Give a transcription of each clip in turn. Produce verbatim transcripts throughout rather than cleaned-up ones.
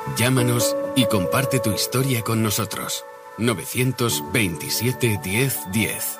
Llámanos y comparte tu historia con nosotros. novecientos veintisiete diez diez.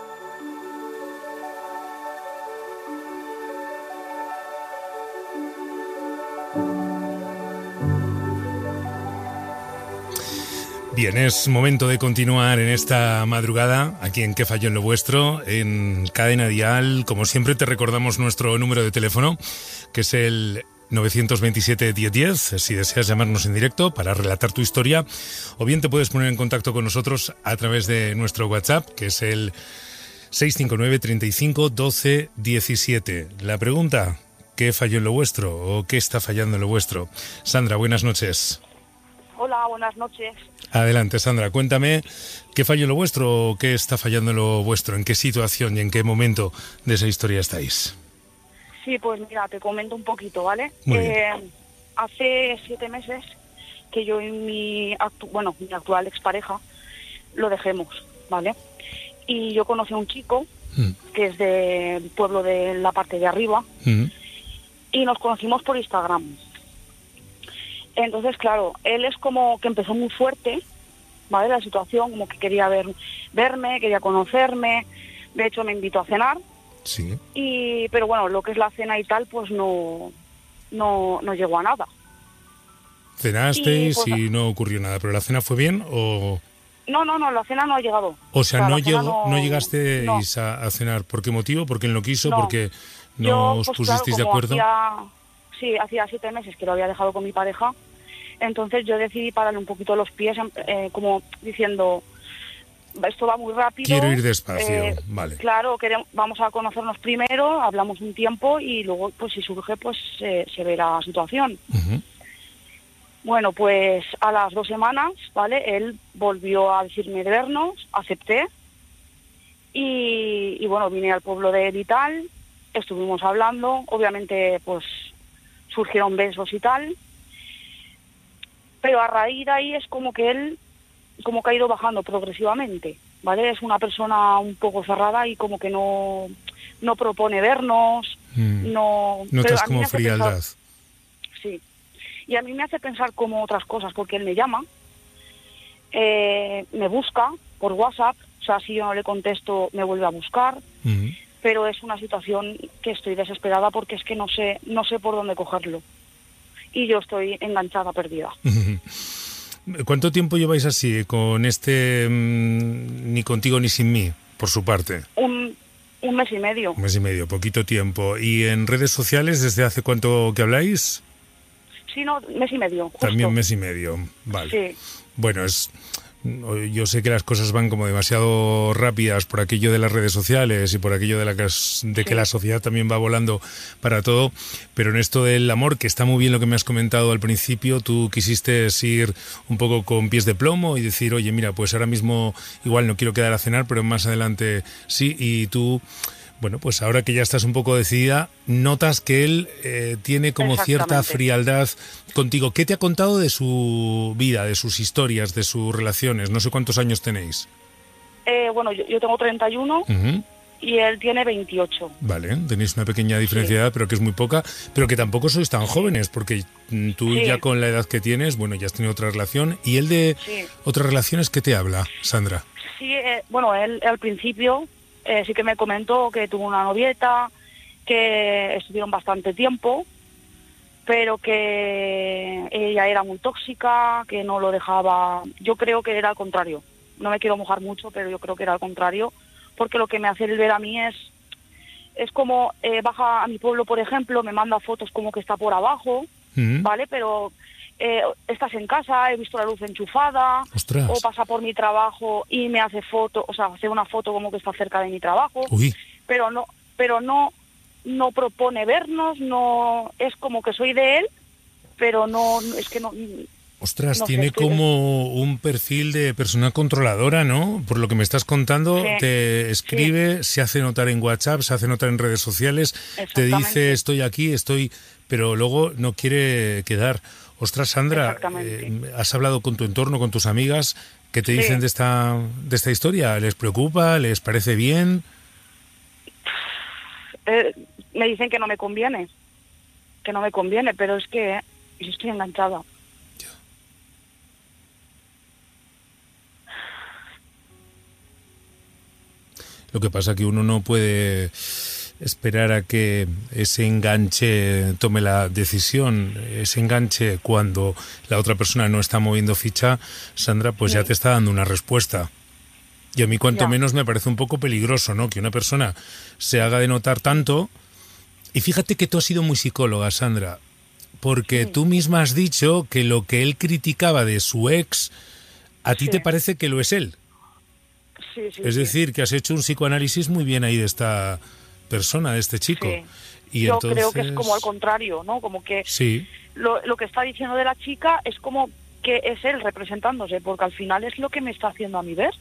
Bien, es momento de continuar en esta madrugada, aquí en ¿Qué falló en lo vuestro? En Cadena Dial. Como siempre, te recordamos nuestro número de teléfono, que es el novecientos veintisiete diez diez, si deseas llamarnos en directo para relatar tu historia, o bien te puedes poner en contacto con nosotros a través de nuestro WhatsApp, que es el seis cinco nueve, treinta y cinco, doce, diecisiete. La pregunta, ¿qué falló en lo vuestro? ¿O qué está fallando en lo vuestro? Sandra, buenas noches. Hola, buenas noches. Adelante, Sandra, cuéntame, ¿qué falló en lo vuestro o qué está fallando en lo vuestro? ¿En qué situación y en qué momento de esa historia estáis? Sí, pues mira, te comento un poquito, ¿vale? Muy bien. Eh, hace siete meses que yo y mi, actu- bueno, mi actual expareja lo dejemos, ¿vale? Y yo conocí a un chico Mm. que es del pueblo de la parte de arriba Mm. y nos conocimos por Instagram. Entonces, claro, él es como que empezó muy fuerte, ¿vale? La situación, como que quería ver, verme, quería conocerme. De hecho, me invitó a cenar. Sí. Y, pero bueno, lo que es la cena y tal, pues no, no, no llegó a nada. ¿Cenasteis Y, pues, y no ocurrió nada? ¿Pero la cena fue bien o...? No, no, no, la cena no ha llegado. O sea, O sea, no, la cena llegó, no- no llegasteis a, a cenar. ¿Por qué motivo? ¿Porque él no quiso? No. ¿Porque no Yo, os pues pusisteis claro, de como acuerdo? hacía, sí, hacía siete meses que lo había dejado con mi pareja, entonces yo decidí pararle un poquito los pies, eh, como diciendo, esto va muy rápido. Quiero ir despacio, eh, vale. Claro, queremos, vamos a conocernos primero, hablamos un tiempo y luego, pues si surge, pues eh, se ve la situación. Ujú. Bueno, pues a las dos semanas, ¿vale? Él volvió a decirme de vernos, acepté y, y bueno, vine al pueblo de él y tal, estuvimos hablando, obviamente pues surgieron besos y tal, pero a raíz de ahí es como que él, como que ha ido bajando progresivamente, ¿vale? Es una persona un poco cerrada y como que no, no propone vernos, Mm. no... pero Notas a mí me como hace frialdad. pensar- sí. Y a mí me hace pensar como otras cosas, porque él me llama, eh, me busca por WhatsApp, o sea, si yo no le contesto, me vuelve a buscar, Ujú. pero es una situación que estoy desesperada porque es que no sé, no sé por dónde cogerlo. Y yo estoy enganchada, perdida. ¿Cuánto tiempo lleváis así con este mm, ni contigo ni sin mí, por su parte? Un, un mes y medio. Un mes y medio, poquito tiempo. ¿Y en redes sociales desde hace cuánto que habláis? Sí, no, mes y medio, justo. También mes y medio, vale. Sí, Bueno, es yo sé que las cosas van como demasiado rápidas por aquello de las redes sociales y por aquello de, la, que- de que Sí. la sociedad también va volando para todo, pero en esto del amor, que está muy bien lo que me has comentado al principio, tú quisiste ir un poco con pies de plomo y decir, oye, mira, pues ahora mismo igual no quiero quedar a cenar, pero más adelante sí, y tú... Bueno, pues ahora que ya estás un poco decidida, notas que él eh, tiene como cierta Exactamente. frialdad contigo. ¿Qué te ha contado de su vida, de sus historias, de sus relaciones? No sé cuántos años tenéis. eh, bueno, yo, yo tengo treinta y uno Ujú. y él tiene veintiocho. Vale, tenéis una pequeña diferencia de edad, pero que es muy poca, pero que tampoco sois tan jóvenes, porque mm, tú Sí. ya con la edad que tienes, bueno, ya has tenido otra relación. ¿Y él de Sí. otras relaciones qué te habla, Sandra? Sí, eh, bueno, él al principio eh, sí que me comentó que tuvo una novieta, que estuvieron bastante tiempo, pero que ella era muy tóxica, que no lo dejaba... Yo creo que era al contrario. No me quiero mojar mucho, pero yo creo que era al contrario, porque lo que me hace él ver a mí es... Es como eh, baja a mi pueblo, por ejemplo, me manda fotos como que está por abajo, Ujú. ¿vale? Pero eh, estás en casa, he visto la luz enchufada, Ostras. o pasa por mi trabajo y me hace foto, o sea, hace una foto como que está cerca de mi trabajo, Uy, pero no, pero no, no propone vernos, no, es como que soy de él, pero no, es que no, ostras, no sé, tiene estoy- como un perfil de persona controladora, ¿no? Por lo que me estás contando, Sí, te escribe, se hace notar en WhatsApp, se hace notar en redes sociales, te dice Exactamente. estoy aquí, estoy, pero luego no quiere quedar. Ostras, Sandra, Exactamente. eh, ¿has hablado con tu entorno, con tus amigas? ¿Qué te Sí. dicen de esta, de esta historia? ¿Les preocupa? ¿Les parece bien? Eh, me dicen que no me conviene, que no me conviene, pero es que yo estoy enganchada. Lo que pasa que uno no puede esperar a que ese enganche tome la decisión. Ese enganche, cuando la otra persona no está moviendo ficha, Sandra, pues sí, ya te está dando una respuesta. Y a mí cuanto ya. menos me parece un poco peligroso, ¿no? Que una persona se haga de notar tanto. Y fíjate que tú has sido muy psicóloga, Sandra, porque sí. tú misma has dicho que lo que él criticaba de su ex, a ti sí. te parece que lo es él. Sí, sí, es sí. decir, que has hecho un psicoanálisis muy bien ahí de esta persona, de este chico. Sí. Y Yo entonces... creo que es como al contrario, ¿no? Como que sí. lo, lo que está diciendo de la chica es como que es él representándose, porque al final es lo que me está haciendo a mí ver.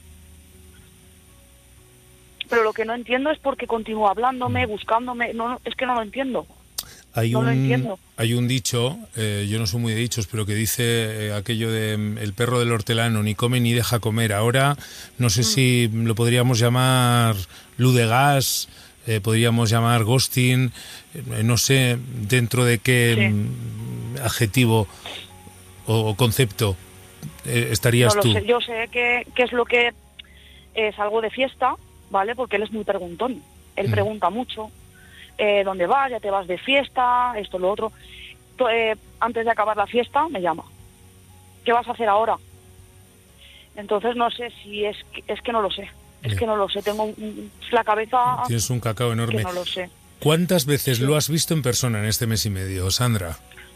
Pero lo que no entiendo es por qué continúa hablándome, buscándome. No, no, es que no lo entiendo. Hay, no un, lo entiendo. hay un dicho, eh, yo no soy muy de dichos, pero que dice eh, aquello de el perro del hortelano ni come ni deja comer. Ahora no sé mm. si lo podríamos llamar luz de gas, eh, podríamos llamar ghosting, eh, no sé dentro de qué sí. mm, adjetivo o, o concepto eh, estarías no lo tú. Sé. Yo sé que, que es lo que es algo de fiesta, ¿vale? Porque él es muy preguntón. Él mm. pregunta mucho. Eh, ¿Dónde vas? Ya te vas de fiesta, esto, lo otro. Eh, antes de acabar la fiesta me llama. ¿Qué vas a hacer ahora? Entonces no sé si es que, es que no lo sé. Es que no lo sé. Tengo un, la cabeza... Tienes un cacao enorme. Que no lo sé. ¿Cuántas veces sí. lo has visto en persona en este mes y medio, Sandra?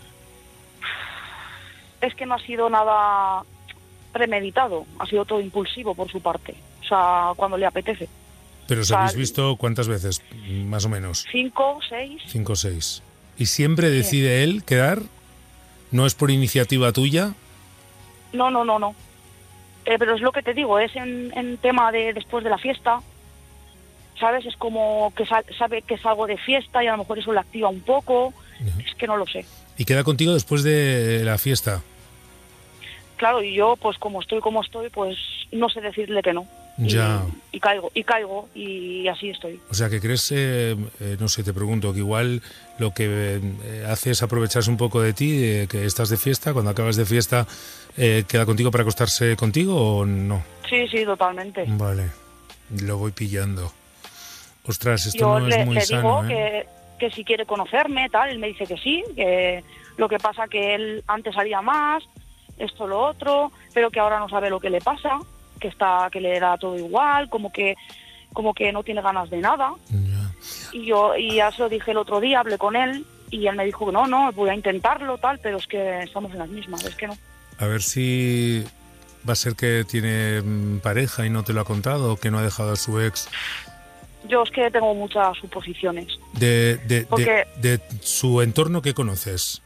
Es que no ha sido nada premeditado. Ha sido todo impulsivo por su parte. O sea, cuando le apetece. ¿Pero os habéis visto cuántas veces, más o menos? Cinco, seis. Cinco o seis. ¿Y siempre decide sí. él quedar? ¿No es por iniciativa tuya? No, no, no, no. Eh, pero es lo que te digo, es en, en tema de después de la fiesta, ¿sabes? Es como que sal, sabe que es algo de fiesta y a lo mejor eso le activa un poco. Uh-huh. Es que no lo sé. ¿Y queda contigo después de la fiesta? Claro, y yo, pues como estoy como estoy, pues no sé decirle que no. Ya. Y, y caigo, y caigo, y así estoy. O sea, que crees, eh, eh, no sé, te pregunto, que igual lo que eh, hace es aprovecharse un poco de ti, eh, que estás de fiesta, cuando acabas de fiesta, eh, ¿queda contigo para acostarse contigo o no? Sí, sí, totalmente. Vale, lo voy pillando. Ostras, esto Yo no le, es muy le sano, digo ¿eh? que, que si quiere conocerme, tal, él me dice que sí, que lo que pasa que él antes salía más, esto, lo otro, pero que ahora no sabe lo que le pasa, que está que le da todo igual, como que como que no tiene ganas de nada. Yeah. Y yo y ya se lo dije el otro día, hablé con él y él me dijo que no, no, voy a intentarlo, tal, pero es que estamos en las mismas, es que no. A ver si va a ser que tiene pareja y no te lo ha contado, o que no ha dejado a su ex. Yo es que tengo muchas suposiciones. De, de, de, de su entorno, ¿qué conoces?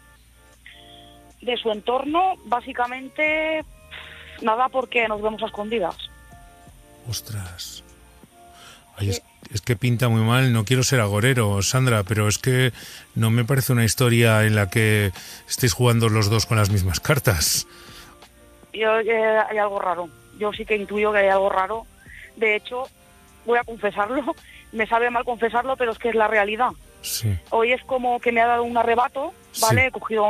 De su entorno, básicamente... Nada, porque nos vemos a escondidas. Ostras. Ay, sí. es, es que pinta muy mal. No quiero ser agorero, Sandra, pero es que no me parece una historia en la que estéis jugando los dos con las mismas cartas. Yo eh, hay algo raro. Yo sí que intuyo que hay algo raro. De hecho, voy a confesarlo. Me sabe mal confesarlo, pero es que es la realidad. Sí. Hoy es como que me ha dado un arrebato, ¿vale? Sí. He cogido